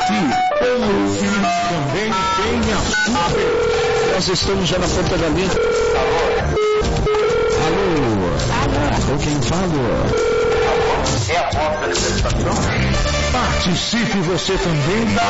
aqui com o filho também tem a sua vez. Nós estamos já na ponta da linha. Alô? Com quem falo? É a voz da libertação? Participe você também da